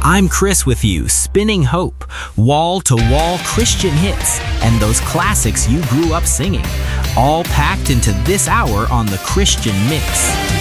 I'm Chris with you, spinning hope, wall-to-wall Christian hits, and those classics you grew up singing, all packed into this hour on the Christian Mix.